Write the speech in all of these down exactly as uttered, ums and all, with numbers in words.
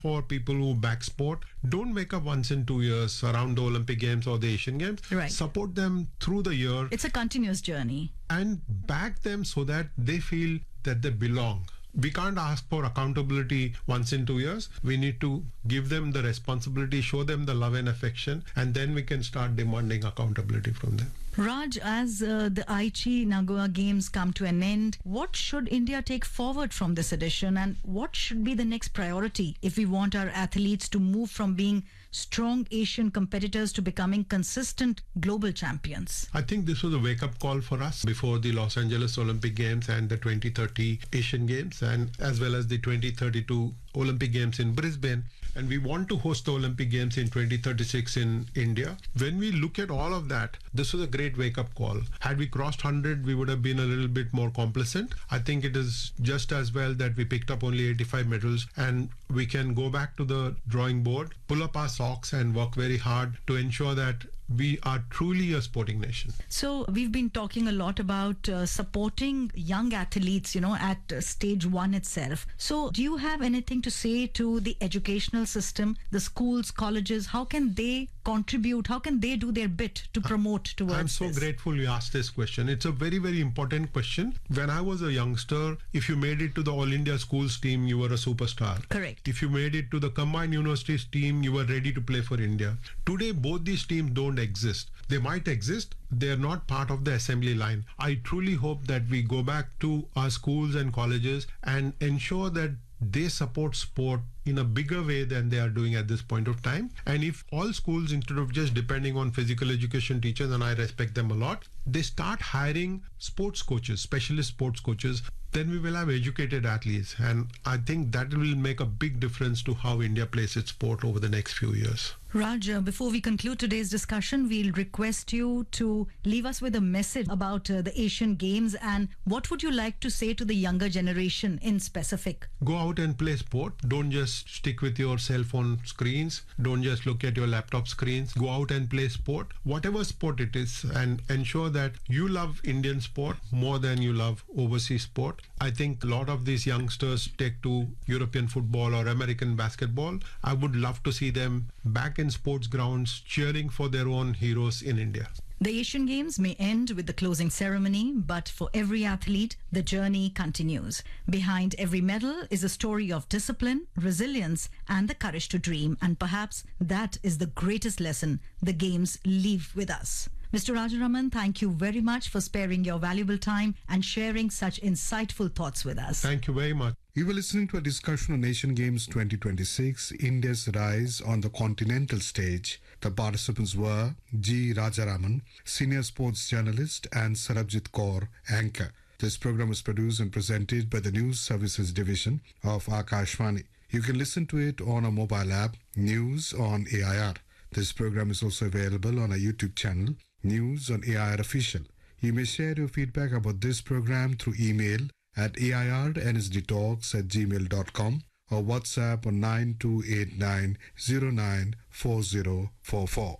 for people who back sport, don't wake up once in two years around the Olympic Games or the Asian Games. Right. Support them through the year. It's a continuous journey. And back them so that they feel that they belong. We can't ask for accountability once in two years. We need to give them the responsibility, show them the love and affection, and then we can start demanding accountability from them. Raj, as uh, the Aichi Nagoya Games come to an end, what should India take forward from this edition, and what should be the next priority if we want our athletes to move from being strong Asian competitors to becoming consistent global champions? I think this was a wake-up call for us before the Los Angeles Olympic Games and the twenty thirty Asian Games, and as well as the twenty thirty-two Olympic Games in Brisbane. And we want to host the Olympic Games in twenty thirty-six in India. When we look at all of that, this was a great wake-up call. Had we crossed one hundred, we would have been a little bit more complacent. I think it is just as well that we picked up only eighty-five medals, and we can go back to the drawing board, pull up our socks and work very hard to ensure that we are truly a sporting nation. So we've been talking a lot about uh, supporting young athletes, you know, at uh, stage one itself. So do you have anything to say to the educational system, the schools, colleges? How can they contribute? How can they do their bit to promote towards I'm so this? grateful you asked this question. It's a very, very important question. When I was a youngster, if you made it to the All India Schools team, you were a superstar. Correct. If you made it to the combined universities team, you were ready to play for India. Today, both these teams don't exist. They might exist. They're not part of the assembly line. I truly hope that we go back to our schools and colleges and ensure that they support sport in a bigger way than they are doing at this point of time. And if all schools, instead of just depending on physical education teachers, and I respect them a lot, they start hiring sports coaches, specialist sports coaches, then we will have educated athletes. And I think that will make a big difference to how India plays its sport over the next few years. Raj, uh, before we conclude today's discussion, we'll request you to leave us with a message about uh, the Asian Games, and what would you like to say to the younger generation in specific? Go out and play sport. Don't just stick with your cell phone screens. Don't just look at your laptop screens. Go out and play sport, whatever sport it is, and ensure that you love Indian sport more than you love overseas sport. I think a lot of these youngsters take to European football or American basketball. I would love to see them back in sports grounds cheering for their own heroes in India. The Asian Games may end with the closing ceremony, but for every athlete, the journey continues. Behind every medal is a story of discipline, resilience, and the courage to dream. And perhaps that is the greatest lesson the Games leave with us. Mister Rajaraman, thank you very much for sparing your valuable time and sharing such insightful thoughts with us. Thank you very much. You were listening to a discussion on Asian Games twenty twenty-six, India's rise on the continental stage. The participants were G. Rajaraman, senior sports journalist, and Sarabjit Kaur, anchor. This program was produced and presented by the News Services Division of Akashvani. You can listen to it on our mobile app, News on A I R. This program is also available on our YouTube channel, News on A I R Official. You may share your feedback about this program through email at A I R N S D talks at gmail dot com or WhatsApp on nine two eight nine zero nine four zero four four.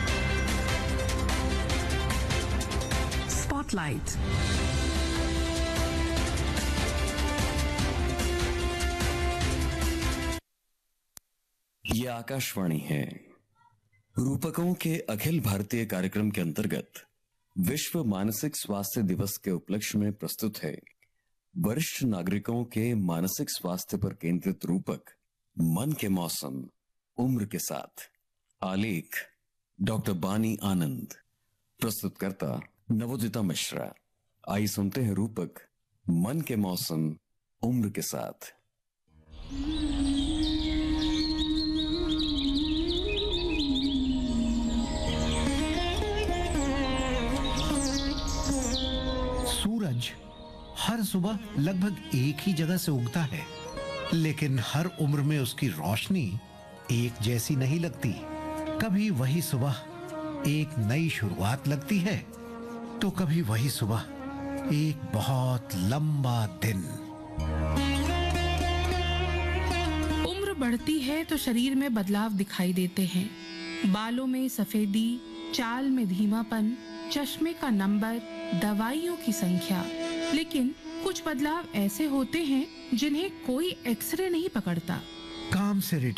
Spotlight. ये आकाशवाणी है। रूपकों के अखिल भारतीय कार्यक्रम के अंतर्गत विश्व मानसिक स्वास्थ्य दिवस के उपलक्ष्य में प्रस्तुत है वरिष्ठ नागरिकों के मानसिक स्वास्थ्य पर केंद्रित रूपक मन के मौसम उम्र के साथ। आलेख डॉक्टर बानी आनंद, प्रस्तुतकर्ता नवोदिता मिश्रा। आइए सुनते हैं रूपक मन के मौसम उम्र के साथ। सूरज हर सुबह लगभग एक ही जगह से उगता है, लेकिन हर उम्र में उसकी रोशनी एक जैसी नहीं लगती। कभी वही सुबह एक नई शुरुआत लगती है, तो कभी वही सुबह एक बहुत लंबा दिन। उम्र बढ़ती है तो शरीर में बदलाव दिखाई देते हैं। बालों में सफेदी, चाल में धीमापन, चश्मे का नंबर, दवाइयों की संख्या। लेकिन कुछ बदलाव ऐसे होते हैं जिन्हें कोई एक्सरे नहीं पकड़ता। काम से